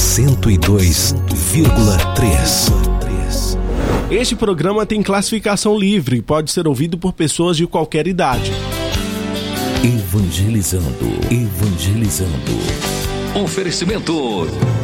102,3. Este programa tem classificação livre e pode ser ouvido por pessoas de qualquer idade. Evangelizando. Oferecimento